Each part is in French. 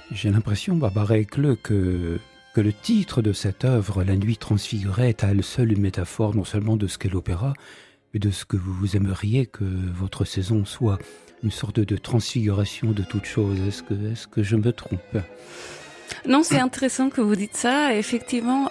J'ai l'impression, Barbara Ecleux, que le titre de cette œuvre, La Nuit transfigurée, est à elle seule une métaphore non seulement de ce qu'est l'opéra, mais de ce que vous aimeriez que votre saison soit, une sorte de transfiguration de toute chose. Est-ce que je me trompe ? Non, c'est intéressant que vous dites ça. Effectivement,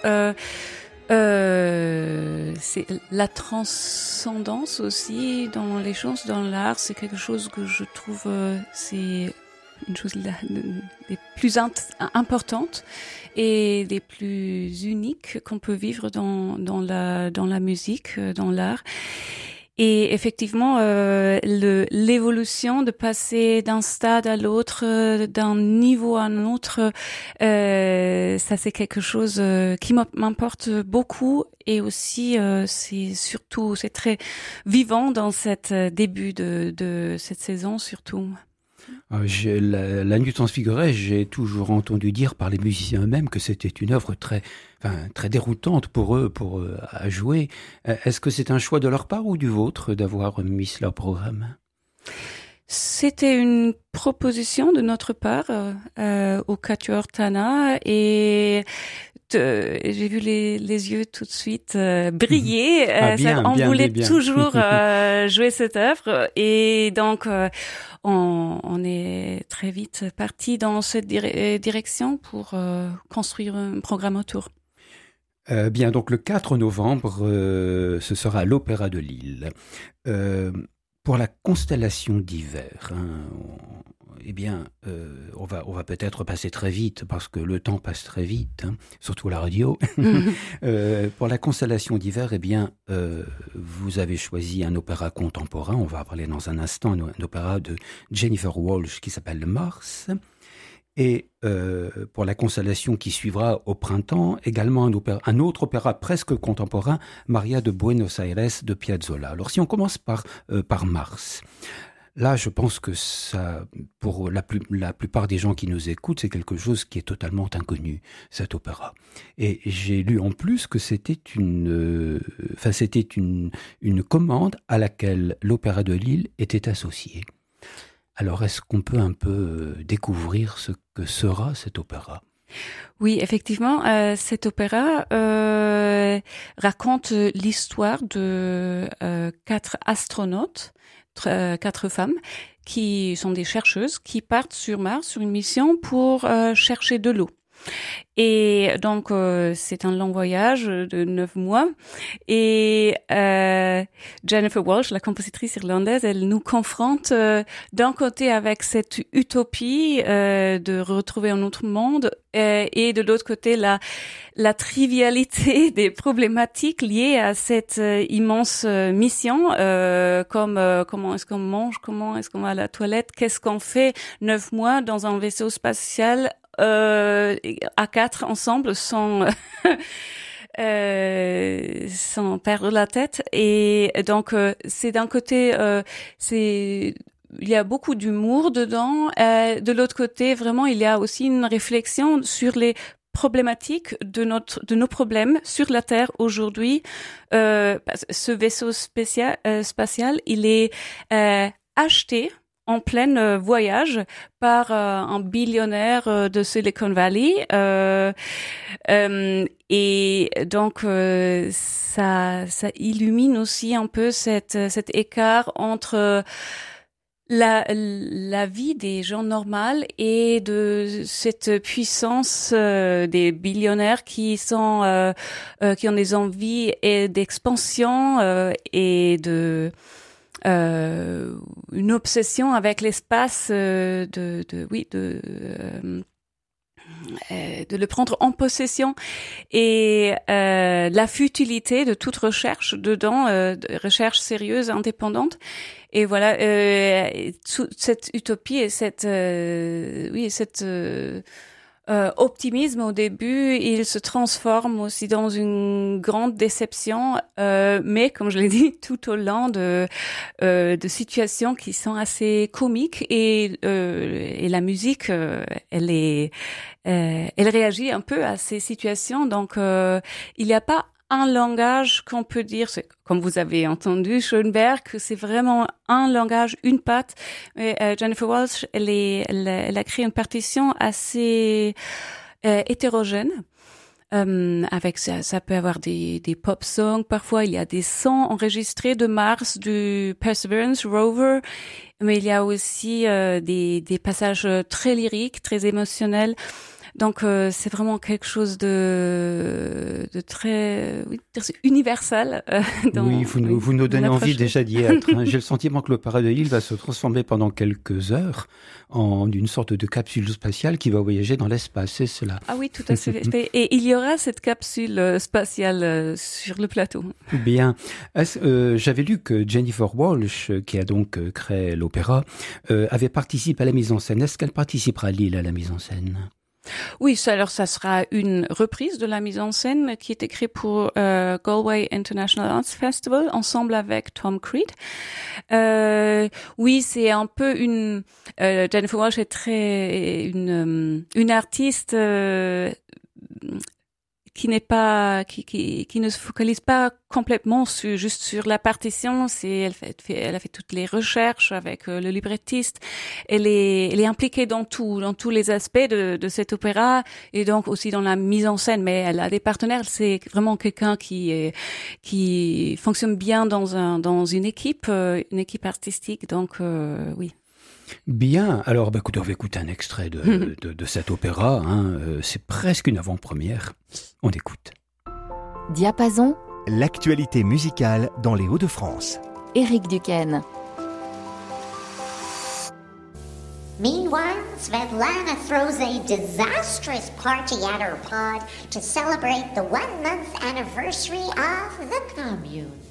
c'est la transcendance aussi dans les choses, dans l'art. C'est quelque chose que je trouve, c'est une chose des plus importantes et des plus uniques qu'on peut vivre dans la musique, dans l'art. Et effectivement, l'évolution de passer d'un stade à l'autre, d'un niveau à un autre, ça c'est quelque chose qui m'importe beaucoup. Et aussi, c'est très vivant dans cette début de cette saison surtout. La Nuit transfigurée, j'ai toujours entendu dire par les musiciens eux-mêmes que c'était une œuvre très déroutante pour eux à jouer. Est-ce que c'est un choix de leur part ou du vôtre d'avoir mis cela au programme ? C'était une proposition de notre part au Quatuor Tana et j'ai vu les yeux tout de suite briller. On voulait toujours jouer cette œuvre et donc on est très vite parti dans cette direction pour construire un programme autour. Bien, donc le 4 novembre, ce sera à l'Opéra de Lille. Pour la constellation d'hiver, on va peut-être passer très vite parce que le temps passe très vite, surtout à la radio. Pour la constellation d'hiver, vous avez choisi un opéra contemporain. On va parler dans un instant, un opéra de Jennifer Walsh qui s'appelle Mars. Et pour la constellation qui suivra au printemps, également un autre opéra presque contemporain, Maria de Buenos Aires de Piazzolla. Alors si on commence par Mars, là je pense que ça, pour la plupart des gens qui nous écoutent, c'est quelque chose qui est totalement inconnu, cet opéra. Et j'ai lu en plus que c'était une commande à laquelle l'Opéra de Lille était associé. Alors, est-ce qu'on peut un peu découvrir ce que sera cet opéra ? Oui, effectivement, cet opéra raconte l'histoire de 4 astronautes, 4 femmes, qui sont des chercheuses, qui partent sur Mars sur une mission pour chercher de l'eau. Et donc c'est un long voyage de 9 mois et Jennifer Walsh, la compositrice irlandaise, elle nous confronte d'un côté avec cette utopie de retrouver un autre monde et de l'autre côté la trivialité des problématiques liées à cette immense mission, comme comment est-ce qu'on mange, comment est-ce qu'on va à la toilette, qu'est-ce qu'on fait 9 mois dans un vaisseau spatial à 4 ensemble sans perdre la tête. Et donc c'est d'un côté il y a beaucoup d'humour dedans, de l'autre côté vraiment il y a aussi une réflexion sur les problématiques de nos problèmes sur la Terre aujourd'hui. Ce vaisseau spatial il est acheté en plein voyage par un billionnaire de Silicon Valley et donc ça illumine aussi un peu cet écart entre la vie des gens normaux et de cette puissance des billionnaires qui ont des envies et d'expansion et de une obsession avec l'espace de le prendre en possession et la futilité de toute recherche dedans, de recherche sérieuse, indépendante. Et voilà, cette utopie et cette optimisme au début, il se transforme aussi dans une grande déception, mais comme je l'ai dit, tout au long de situations qui sont assez comiques et la musique, elle réagit un peu à ces situations. Donc, il n'y a pas un langage qu'on peut dire, c'est, comme vous avez entendu Schoenberg, que c'est vraiment un langage, une patte. Et, Jennifer Walsh, elle a créé une partition assez hétérogène. Avec ça peut avoir des pop songs, parfois il y a des sons enregistrés de Mars, du Perseverance rover, mais il y a aussi des passages très lyriques, très émotionnels. Donc c'est vraiment quelque chose de très universel. Oui, vous nous donnez envie déjà d'y être. Hein. J'ai le sentiment que l'Opéra de Lille va se transformer pendant quelques heures en une sorte de capsule spatiale qui va voyager dans l'espace, c'est cela. Ah oui, tout à fait. Et il y aura cette capsule spatiale sur le plateau. Bien. J'avais lu que Jennifer Walsh, qui a donc créé l'opéra, avait participé à la mise en scène. Est-ce qu'elle participera à Lille à la mise en scène ? Oui, ça sera une reprise de la mise en scène qui est écrite pour Galway International Arts Festival, ensemble avec Tom Creed. Oui, c'est un peu une Jennifer Walsh est une artiste qui ne se focalise pas complètement juste sur la partition. Elle a fait toutes les recherches avec le librettiste. Elle est impliquée dans tous les aspects de cet opéra et donc aussi dans la mise en scène. Mais elle a des partenaires. C'est vraiment quelqu'un qui fonctionne bien dans une équipe artistique. Donc oui. Bien, alors écoutez, on va écouter un extrait de cet opéra, hein. C'est presque une avant-première. On écoute. Diapason, l'actualité musicale dans les Hauts-de-France. Éric Duquesne. Meanwhile, Svetlana throws a disastrous party at her pod to celebrate the 1-month anniversary of the Commune.